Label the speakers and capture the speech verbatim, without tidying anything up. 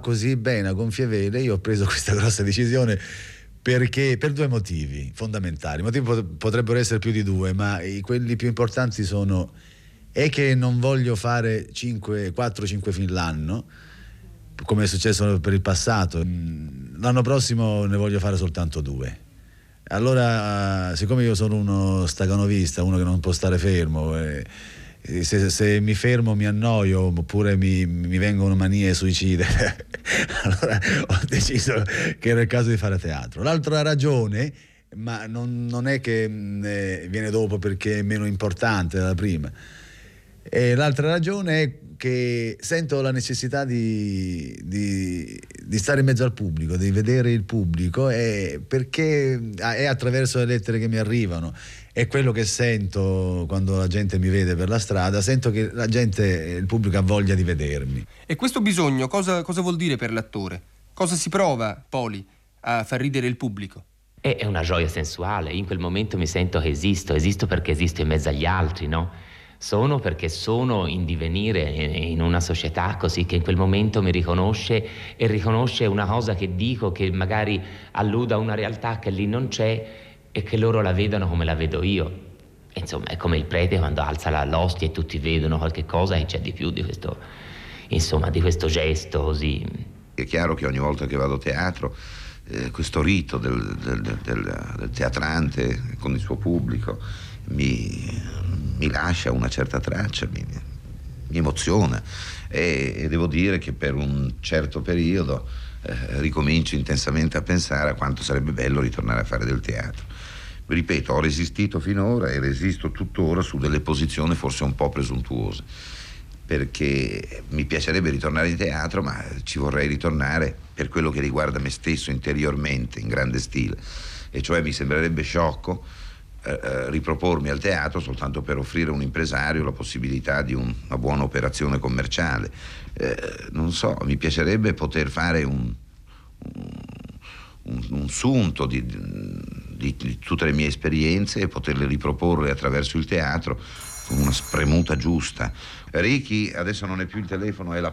Speaker 1: così bene a gonfie vele, io ho preso questa grossa decisione perché per due motivi fondamentali. I motivi potrebbero essere più di due, ma i, quelli più importanti sono è che non voglio fare quattro cinque film l'anno, come è successo per il passato. L'anno prossimo ne voglio fare soltanto due. Allora, siccome io sono uno staganovista, uno che non può stare fermo, eh, se, se mi fermo mi annoio oppure mi, mi vengono manie suicide, allora ho deciso che era il caso di fare teatro. L'altra ragione, ma non, non è che eh, viene dopo perché è meno importante della prima, e l'altra ragione è che sento la necessità di, di, di stare in mezzo al pubblico, di vedere il pubblico, e perché è attraverso le lettere che mi arrivano, è quello che sento quando la gente mi vede per la strada, sento che la gente, il pubblico ha voglia di vedermi.
Speaker 2: E questo bisogno cosa, cosa vuol dire per l'attore? Cosa si prova, Poli, a far ridere il pubblico?
Speaker 3: È una gioia sensuale. In quel momento mi sento che esisto, esisto perché esisto in mezzo agli altri, no? Sono perché sono in divenire in una società così che in quel momento mi riconosce e riconosce una cosa che dico, che magari alluda a una realtà che lì non c'è e che loro la vedono come la vedo io. Insomma, è come il prete quando alza la, l'ostia e tutti vedono qualche cosa e c'è di più di questo, insomma, di questo gesto così.
Speaker 4: È chiaro che ogni volta che vado a teatro eh, questo rito del, del, del, del teatrante con il suo pubblico mi, mi lascia una certa traccia, mi, mi emoziona e, e devo dire che per un certo periodo eh, ricomincio intensamente a pensare a quanto sarebbe bello ritornare a fare del teatro. Ripeto, ho resistito finora e resisto tuttora su delle posizioni forse un po' presuntuose, perché mi piacerebbe ritornare in teatro, ma ci vorrei ritornare per quello che riguarda me stesso interiormente, in grande stile, e cioè mi sembrerebbe sciocco eh, ripropormi al teatro soltanto per offrire a un impresario la possibilità di un, una buona operazione commerciale. Eh, non so, mi piacerebbe poter fare un, un, un sunto di, di, di tutte le mie esperienze e poterle riproporre attraverso il teatro con una spremuta giusta. Ricky adesso non è più il telefono, è la